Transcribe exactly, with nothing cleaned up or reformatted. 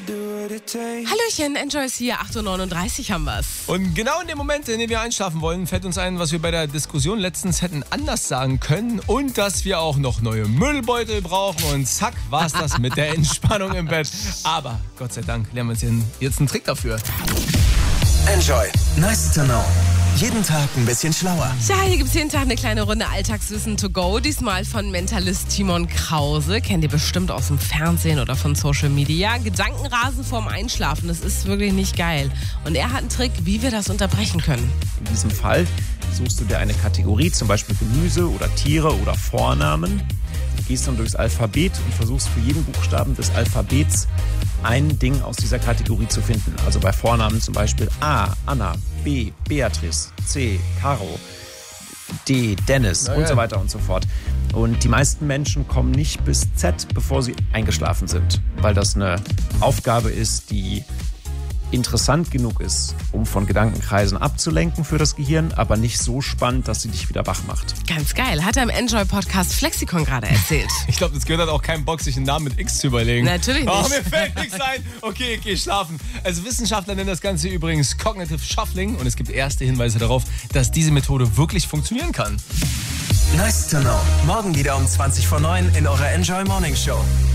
Hallöchen, Enjoy ist hier, acht Uhr neununddreißig haben wir's. Und genau in dem Moment, in dem wir einschlafen wollen, fällt uns ein, was wir bei der Diskussion letztens hätten anders sagen können und dass wir auch noch neue Müllbeutel brauchen und zack, war's das mit der Entspannung im Bett. Aber Gott sei Dank lernen wir uns jetzt einen Trick dafür. Enjoy. Nice to know. Jeden Tag ein bisschen schlauer. Ja, hier gibt's jeden Tag eine kleine Runde Alltagswissen to go. Diesmal von Mentalist Timon Krause. Kennt ihr bestimmt aus dem Fernsehen oder von Social Media. Gedankenrasen vorm Einschlafen, das ist wirklich nicht geil. Und er hat einen Trick, wie wir das unterbrechen können. In diesem Fall suchst du dir eine Kategorie, zum Beispiel Gemüse oder Tiere oder Vornamen. Du gehst dann durchs Alphabet und versuchst für jeden Buchstaben des Alphabets ein Ding aus dieser Kategorie zu finden. Also bei Vornamen zum Beispiel A, Anna, B, Beatrice, C, Caro, D, Dennis Na und ja. so weiter und so fort. Und die meisten Menschen kommen nicht bis Z, bevor sie eingeschlafen sind, weil das eine Aufgabe ist, die interessant genug ist, um von Gedankenkreisen abzulenken für das Gehirn, aber nicht so spannend, dass sie dich wieder wach macht. Ganz geil, hat er im Enjoy-Podcast Flexikon gerade erzählt. Ich glaube, das gehört halt auch keinem Bock, sich einen Namen mit X zu überlegen. Natürlich nicht. Oh, mir fällt nichts ein. Okay, ich gehe schlafen. Also Wissenschaftler nennen das Ganze übrigens Cognitive Shuffling und es gibt erste Hinweise darauf, dass diese Methode wirklich funktionieren kann. Nice to know. Morgen wieder um zwanzig vor neun in eurer Enjoy Morning Show.